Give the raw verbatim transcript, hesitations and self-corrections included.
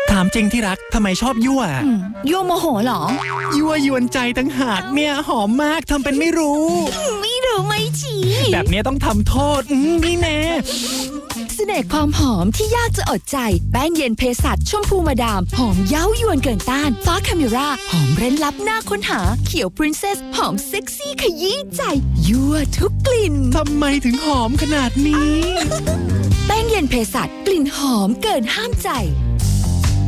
ถามจริงที่รักทำไมชอบยั่วยั่วโมโหเหรอยั่วยวนใจตั้งหากเนี่ยหอมมากทำเป็นไม่รู้ไม่รู้ไม่ชี้แบบนี้ต้องทำโทษนี่แน่เสน่ห์ความหอมที่ยากจะอดใจแป้งเย็นเภสัชชมพูมาดามหอมเย้ายวนเกินต้านฟ้าคาเมราหอมเร้นลับหน้าค้นหาเขียวพรินเซสหอมเซ็กซี่ขยี้ใจยั่วทุกกลิ่นทำไมถึงหอมขนาดนี้แป้งเย็นเภสัชกลิ่นหอมเกินห้ามใจ